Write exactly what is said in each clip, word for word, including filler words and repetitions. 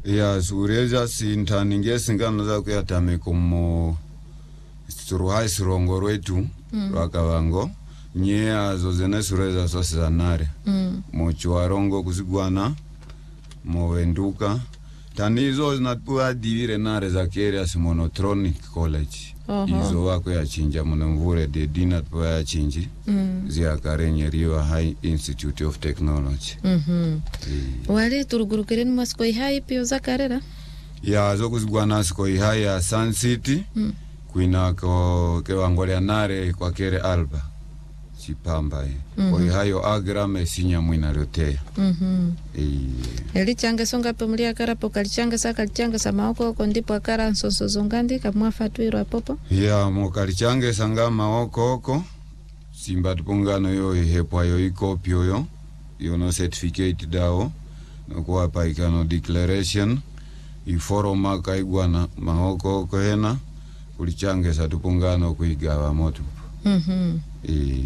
Ya sureza sintaninge singano za kuyatame kumo suruhai surongo rwetu mm. rwakavango nye azo zene sureza sosi zanare mm. mochuarongo kuzigwana mowenduka tanizo zinatuwa divire nare za Keres Monotronic College uh-huh. izo wako ya chinja mnamvure de dinatuwa ya chinji mm. zia karenye Riwa High Institute of Technology mhm e. Wale turugurukireni maskoi hai pio za karera ya zo kuzigwana skoi hai ya Sun City mm. kuina ko kewangolea nare kwa Kere Alba chipamba e mm-hmm. koi hayo agra mesinya mwina rotea mhm e eli change songa pemlia karapo kalichange sa kalichange sa maoko ko ndipo akara nsonso zongandi kamwa fatwiro popo ya mo kalichange sanga maoko oko simba tupungano yo hepo yo ikopio yo yo no certificate dao no kwa paikano declaration i foroma kaigwana maoko oko hena kulichange sa tupungano kuigawa moto mhm e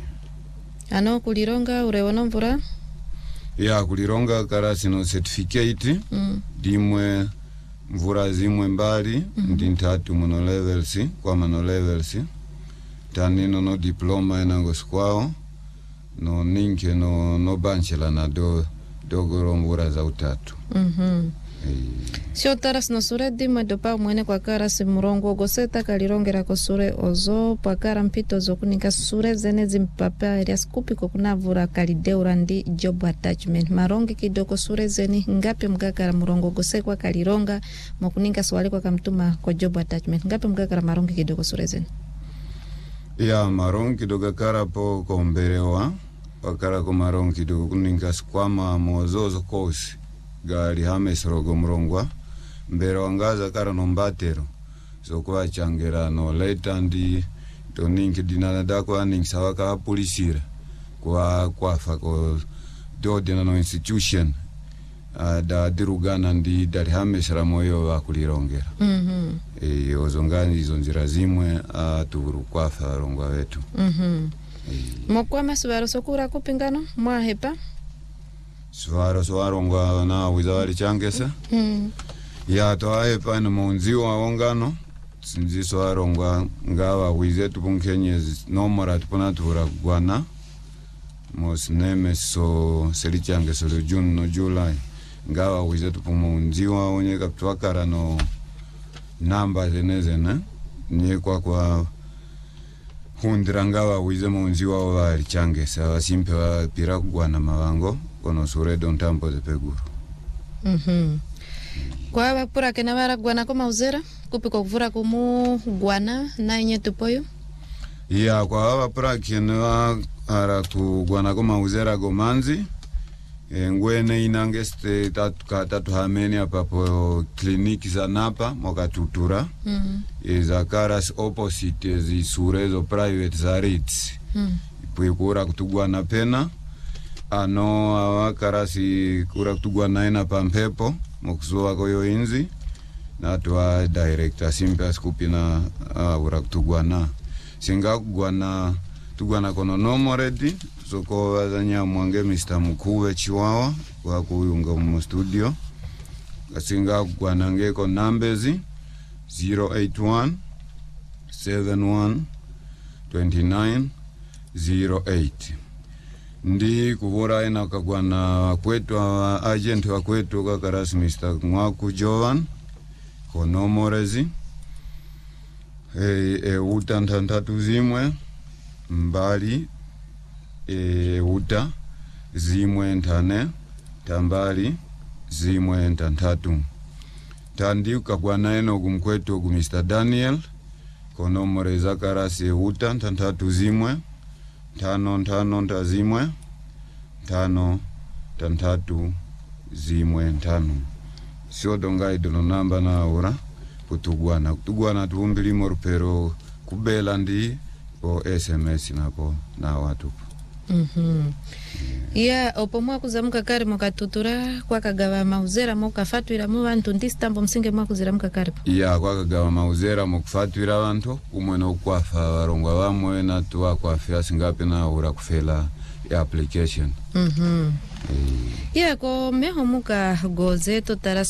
ano kulironga urewono mvura ya kulironga karasi no certificate mm. dimwe mvura zimwe mbali mm-hmm. ndintatu mono levels kwa mono levels tanino no diploma enango skwao no ninke no no bachelor na do dogoro mvura za utatu mhm sio taras no sure dimwe dopa mwene kwa karasi murongo goseta kalirongera ko sure ozo pakara mpito zo kunika sure zene zimpapa area skupi ko kunavura kalideura ndi job attachment marongi kidoko sure zeni ngapi mgakara murongo gosekwa kalironga mokuninga swali kwa kamtuma ko job attachment ngapi mgakara marongi kidoko sure zeni ya marongi kidogo karapo ko mberewa pakara ko marongi kidogo kuninga skwama mozozo kosi gari hames rogo mrongwa mbere wangaza kara nombatero so kwa changera no leta ndi to ninki dinana dako aning sawaka polisira kwa kwa fako do dinano institution uh, da dirugana ndi dari hames ramoyo wa kulirongera mhm e ozongani izo nzira zimwe aturu uh, kwa fa rongwa wetu mhm e. Mokwa maswaro sokura kupingano mwahepa swaro swaro ngwa na wizari changesa mm. ya toae pana monziwa ongano sinzi swaro ngwa ngawa wize tupunkenye nomora tupona tura gwana mosneme so selichange so June no July ngawa wize tupumonziwa onye kaptwakara no namba zeneze na nye kwa kwa hundira ngawa wize monziwa wa changesa wasimpe wa pira gwana mawango kono sure don tampo de peguro mhm kwa vapura kena vara gwana ko mauzera kupi ko kuvura kumu gwana na inye tupoyo ya kwa vapura kena ara ku gwana ko mauzera go manzi e ngwene inangeste tatu ka tatu hameni apapo kliniki za napa moka tutura mhm e za karas opposite zi surezo private za Ritz mhm puikura kutugwana pena ano awakarasi kura kutugwa naina pampepo mokusuwa koyo inzi na tuwa director simpe skupina uh, ura kutugwa na singa kugwa na tugwa na kono nomo ready soko wazanya mwange mister Mkuwe Chiwawa kwa kuyunga mu studio kasinga kugwa na ngeko nambezi zero eight one seven one two nine zero eight ndi kuvura ina kagwana kwetu agent wa kwetu kakarasi mister Mwaku Jovan konomorezi e, e uta ntantatu zimwe mbali e uta zimwe ntane tambali zimwe ntantatu tandi kagwana ino kumkwetu ku mister Daniel konomoreza karasi e uta ntantatu zimwe tano tano ntazimwe tano tantatu zimwe tano sio dongai dono namba na ora kutugwana kutugwana tuumbili morpero kubela ndi o S M S napo na watu mhm ya opomwa kuzamuka kare mokatutura kwa kagawa mauzera mokafatwira mu bantu ndistambo msinge mwa kuzira mukakare ya kwa kagawa mauzera mokufatwira bantu umwe no kwafa barongwa bamwe na tuwa kwa afya singape na ura kufela ya application mhm e. Ya ko meho muka goze to tara